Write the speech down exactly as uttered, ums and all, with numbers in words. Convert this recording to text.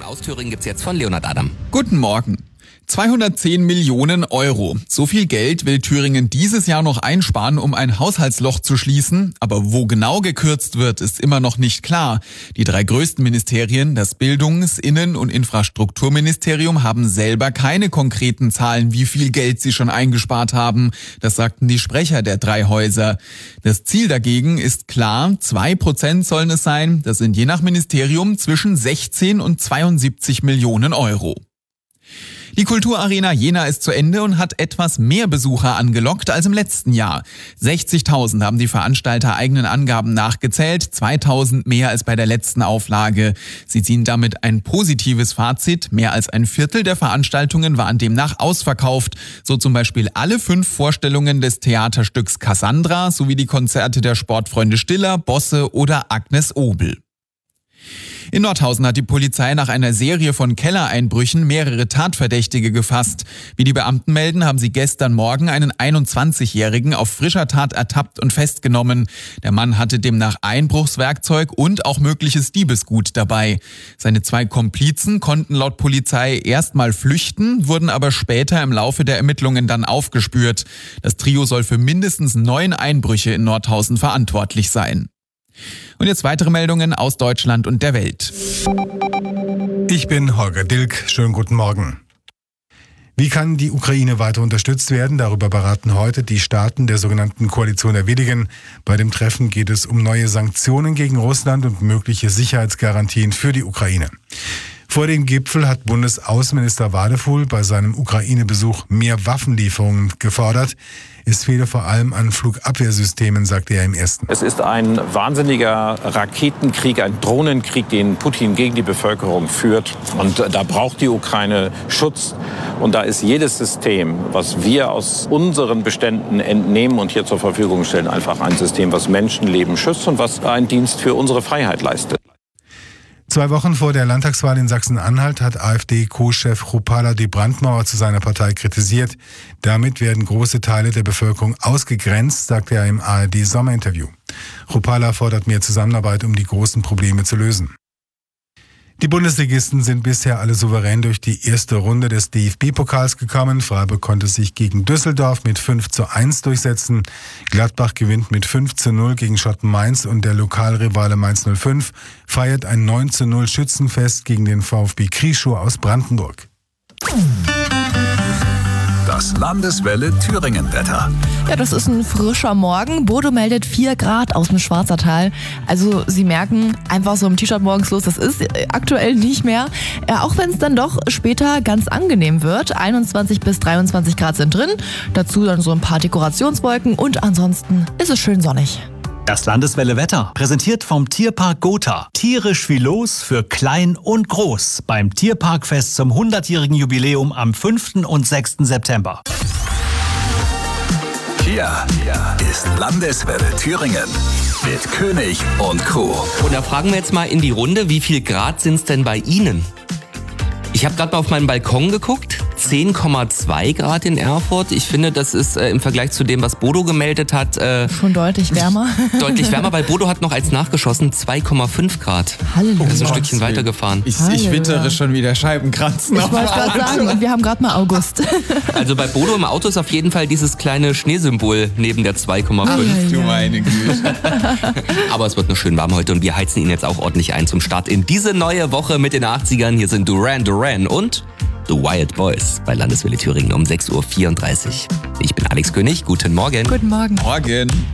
aus Thüringen gibt's jetzt von Leonhard Adam. Guten Morgen. zweihundertzehn Millionen Euro. So viel Geld will Thüringen dieses Jahr noch einsparen, um ein Haushaltsloch zu schließen. Aber wo genau gekürzt wird, ist immer noch nicht klar. Die drei größten Ministerien, das Bildungs-, Innen- und Infrastrukturministerium, haben selber keine konkreten Zahlen, wie viel Geld sie schon eingespart haben. Das sagten die Sprecher der drei Häuser. Das Ziel dagegen ist klar, zwei Prozent sollen es sein. Das sind je nach Ministerium zwischen sechzehn und zweiundsiebzig Millionen Euro. Die Kulturarena Jena ist zu Ende und hat etwas mehr Besucher angelockt als im letzten Jahr. sechzigtausend haben die Veranstalter eigenen Angaben nachgezählt, zweitausend mehr als bei der letzten Auflage. Sie ziehen damit ein positives Fazit. Mehr als ein Viertel der Veranstaltungen waren demnach ausverkauft. So zum Beispiel alle fünf Vorstellungen des Theaterstücks Cassandra sowie die Konzerte der Sportfreunde Stiller, Bosse oder Agnes Obel. In Nordhausen hat die Polizei nach einer Serie von Kellereinbrüchen mehrere Tatverdächtige gefasst. Wie die Beamten melden, haben sie gestern Morgen einen einundzwanzigjährigen auf frischer Tat ertappt und festgenommen. Der Mann hatte demnach Einbruchswerkzeug und auch mögliches Diebesgut dabei. Seine zwei Komplizen konnten laut Polizei erstmal flüchten, wurden aber später im Laufe der Ermittlungen dann aufgespürt. Das Trio soll für mindestens neun Einbrüche in Nordhausen verantwortlich sein. Und jetzt weitere Meldungen aus Deutschland und der Welt. Ich bin Holger Dilk. Schönen guten Morgen. Wie kann die Ukraine weiter unterstützt werden? Darüber beraten heute die Staaten der sogenannten Koalition der Willigen. Bei dem Treffen geht es um neue Sanktionen gegen Russland und mögliche Sicherheitsgarantien für die Ukraine. Vor dem Gipfel hat Bundesaußenminister Wadefuhl bei seinem Ukraine-Besuch mehr Waffenlieferungen gefordert. Es fehle vor allem an Flugabwehrsystemen, sagte er im ersten. Es ist ein wahnsinniger Raketenkrieg, ein Drohnenkrieg, den Putin gegen die Bevölkerung führt. Und da braucht die Ukraine Schutz. Und da ist jedes System, was wir aus unseren Beständen entnehmen und hier zur Verfügung stellen, einfach ein System, was Menschenleben schützt und was einen Dienst für unsere Freiheit leistet. Zwei Wochen vor der Landtagswahl in Sachsen-Anhalt hat AfD-Co-Chef Rupala die Brandmauer zu seiner Partei kritisiert. Damit werden große Teile der Bevölkerung ausgegrenzt, sagte er im A R D-Sommerinterview. Rupala fordert mehr Zusammenarbeit, um die großen Probleme zu lösen. Die Bundesligisten sind bisher alle souverän durch die erste Runde des D F B-Pokals gekommen. Freiburg konnte sich gegen Düsseldorf mit fünf zu eins durchsetzen. Gladbach gewinnt mit fünf zu null gegen Schotten Mainz und der Lokalrivale Mainz null fünf feiert ein neun zu null Schützenfest gegen den VfB Krieschow aus Brandenburg. Das Landeswelle Thüringen-Wetter. Ja, das ist ein frischer Morgen. Bodo meldet vier Grad aus dem Schwarzertal. Also Sie merken, einfach so im T-Shirt morgens los, das ist aktuell nicht mehr. Äh, auch wenn es dann doch später ganz angenehm wird. einundzwanzig bis dreiundzwanzig Grad sind drin. Dazu dann so ein paar Dekorationswolken und ansonsten ist es schön sonnig. Das Landeswelle Wetter, präsentiert vom Tierpark Gotha. Tierisch wie los für klein und groß beim Tierparkfest zum hundertjährigen Jubiläum am fünften und sechsten September. Hier ist Landeswelle Thüringen mit König und Co. Und da fragen wir jetzt mal in die Runde, wie viel Grad sind's denn bei Ihnen? Ich habe gerade mal auf meinen Balkon geguckt, zehn Komma zwei Grad in Erfurt. Ich finde, das ist äh, im Vergleich zu dem, was Bodo gemeldet hat, äh, schon deutlich wärmer. Deutlich wärmer, weil Bodo hat noch als nachgeschossen zwei Komma fünf Grad. Halleluja. Er ist ein Stückchen weitergefahren. Ich, ich wittere schon wieder Scheibenkratzen. Ich wollte gerade sagen, und wir haben gerade mal August. Also bei Bodo im Auto ist auf jeden Fall dieses kleine Schneesymbol neben der zwei Komma fünf. Ach, du meine Güte. Aber es wird noch schön warm heute und wir heizen ihn jetzt auch ordentlich ein zum Start in diese neue Woche mit den achtzigern. Hier sind Duran Duran und The Wild Boys bei Landeswelle Thüringen um sechs Uhr vierunddreißig. Ich bin Alex König, guten Morgen. Guten Morgen. Morgen.